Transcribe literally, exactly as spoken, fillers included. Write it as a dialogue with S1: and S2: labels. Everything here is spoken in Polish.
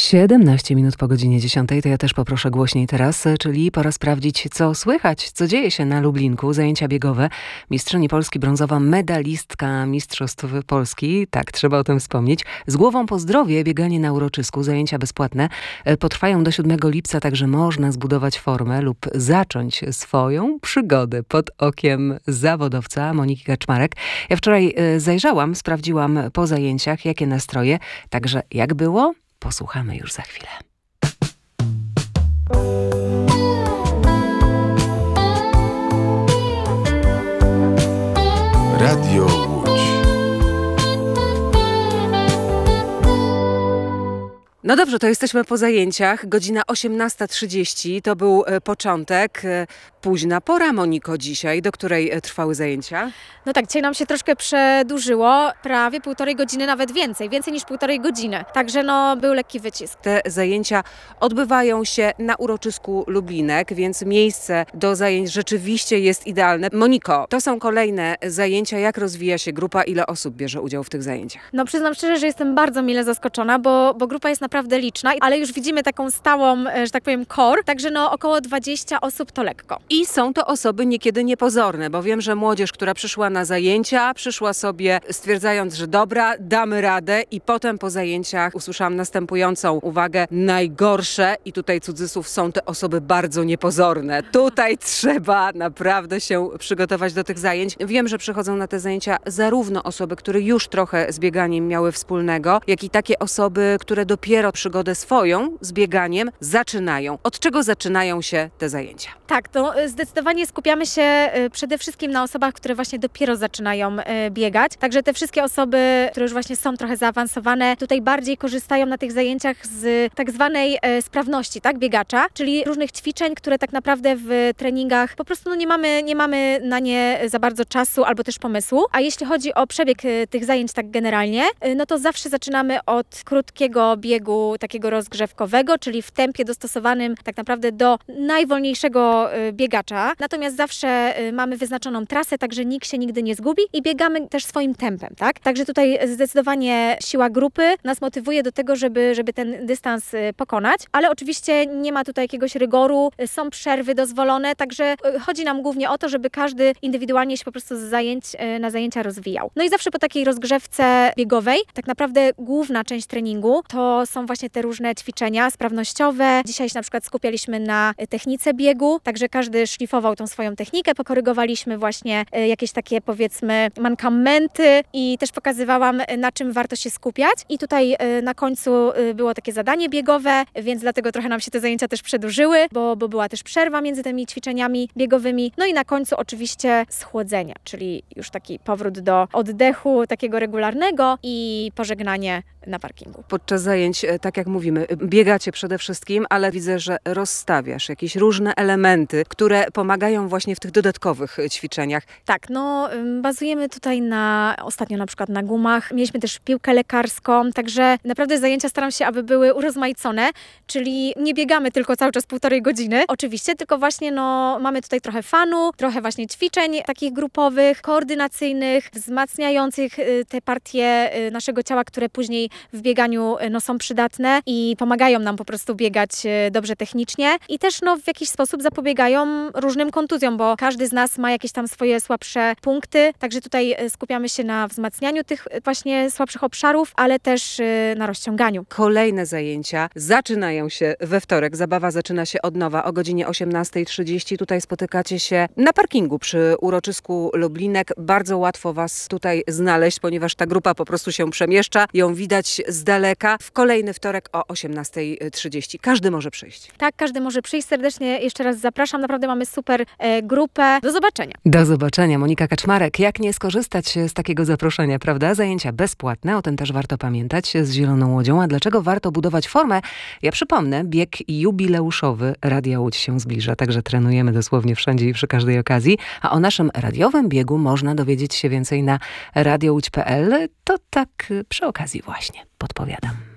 S1: siedemnaście minut po godzinie dziesiątej, to ja też poproszę głośniej teraz, czyli pora sprawdzić, co słychać, co dzieje się na Lublinku. Zajęcia biegowe. Mistrzyni Polski, brązowa medalistka Mistrzostw Polski, tak, trzeba o tym wspomnieć. Z głową po zdrowie, bieganie na uroczysku, zajęcia bezpłatne. Potrwają do siódmego lipca, także można zbudować formę lub zacząć swoją przygodę pod okiem zawodowca Moniki Kaczmarek. Ja wczoraj zajrzałam, sprawdziłam po zajęciach, jakie nastroje, także jak było? Posłuchamy już za chwilę.
S2: Radio Łódź.
S1: No dobrze, to jesteśmy po zajęciach. Godzina osiemnasta trzydzieści, to był początek. Późna pora, Moniko, dzisiaj, do której trwały zajęcia?
S3: No tak, dzisiaj nam się troszkę przedłużyło, prawie półtorej godziny, nawet więcej, więcej niż półtorej godziny. Także no, był lekki wycisk.
S1: Te zajęcia odbywają się na uroczysku Lublinek, więc miejsce do zajęć rzeczywiście jest idealne. Moniko, to są kolejne zajęcia. Jak rozwija się grupa? Ile osób bierze udział w tych zajęciach?
S3: No przyznam szczerze, że jestem bardzo mile zaskoczona, bo, bo grupa jest naprawdę liczna, ale już widzimy taką stałą, że tak powiem, core, także no około dwadzieścia osób to lekko.
S1: I są to osoby niekiedy niepozorne, bo wiem, że młodzież, która przyszła na zajęcia, przyszła sobie stwierdzając, że dobra, damy radę, i potem po zajęciach usłyszałam następującą uwagę: najgorsze, i tutaj cudzysłów, są te osoby bardzo niepozorne. Tutaj trzeba naprawdę się przygotować do tych zajęć. Wiem, że przychodzą na te zajęcia zarówno osoby, które już trochę z bieganiem miały wspólnego, jak i takie osoby, które dopiero przygodę swoją z bieganiem zaczynają. Od czego zaczynają się te zajęcia?
S3: Tak, to zdecydowanie skupiamy się przede wszystkim na osobach, które właśnie dopiero zaczynają biegać. Także te wszystkie osoby, które już właśnie są trochę zaawansowane, tutaj bardziej korzystają na tych zajęciach z tak zwanej sprawności, tak, biegacza, czyli różnych ćwiczeń, które tak naprawdę w treningach po prostu no nie mamy, nie mamy na nie za bardzo czasu albo też pomysłu. A jeśli chodzi o przebieg tych zajęć tak generalnie, no to zawsze zaczynamy od krótkiego biegu takiego rozgrzewkowego, czyli w tempie dostosowanym tak naprawdę do najwolniejszego biegacza. Natomiast zawsze mamy wyznaczoną trasę, także nikt się nigdy nie zgubi i biegamy też swoim tempem, tak? Także tutaj zdecydowanie siła grupy nas motywuje do tego, żeby, żeby ten dystans pokonać, ale oczywiście nie ma tutaj jakiegoś rygoru, są przerwy dozwolone, także chodzi nam głównie o to, żeby każdy indywidualnie się po prostu z zajęć na zajęcia rozwijał. No i zawsze po takiej rozgrzewce biegowej, tak naprawdę główna część treningu to są właśnie te różne ćwiczenia sprawnościowe. Dzisiaj się na przykład skupialiśmy na technice biegu, także każdy szlifował tą swoją technikę, pokorygowaliśmy właśnie jakieś takie, powiedzmy, mankamenty i też pokazywałam, na czym warto się skupiać. I tutaj na końcu było takie zadanie biegowe, więc dlatego trochę nam się te zajęcia też przedłużyły, bo, bo była też przerwa między tymi ćwiczeniami biegowymi. No i na końcu oczywiście schłodzenie, czyli już taki powrót do oddechu takiego regularnego i pożegnanie na parkingu.
S1: Podczas zajęć, tak jak mówimy, biegacie przede wszystkim, ale widzę, że rozstawiasz jakieś różne elementy, które pomagają właśnie w tych dodatkowych ćwiczeniach.
S3: Tak, no bazujemy tutaj na, ostatnio na przykład na gumach, mieliśmy też piłkę lekarską, także naprawdę zajęcia staram się, aby były urozmaicone, czyli nie biegamy tylko cały czas półtorej godziny, oczywiście, tylko właśnie no mamy tutaj trochę fanu, trochę właśnie ćwiczeń takich grupowych, koordynacyjnych, wzmacniających te partie naszego ciała, które później w bieganiu no, są przydatne i pomagają nam po prostu biegać dobrze technicznie i też no, w jakiś sposób zapobiegają różnym kontuzjom, bo każdy z nas ma jakieś tam swoje słabsze punkty, także tutaj skupiamy się na wzmacnianiu tych właśnie słabszych obszarów, ale też na rozciąganiu.
S1: Kolejne zajęcia zaczynają się we wtorek. Zabawa zaczyna się od nowa o godzinie osiemnasta trzydzieści. Tutaj spotykacie się na parkingu przy uroczysku Lublinek. Bardzo łatwo Was tutaj znaleźć, ponieważ ta grupa po prostu się przemieszcza. Ją widać z daleka. W kolejny wtorek o osiemnasta trzydzieści. Każdy może przyjść.
S3: Tak, każdy może przyjść. Serdecznie jeszcze raz zapraszam. Naprawdę mamy super e, grupę. Do zobaczenia.
S1: Do zobaczenia. Monika Kaczmarek. Jak nie skorzystać z takiego zaproszenia, prawda? Zajęcia bezpłatne. O tym też warto pamiętać z Zieloną Łodzią. A dlaczego warto budować formę? Ja przypomnę, bieg jubileuszowy Radia Łódź się zbliża. Także trenujemy dosłownie wszędzie i przy każdej okazji. A o naszym radiowym biegu można dowiedzieć się więcej na radio łódź kropka p l. To tak przy okazji właśnie podpowiadam.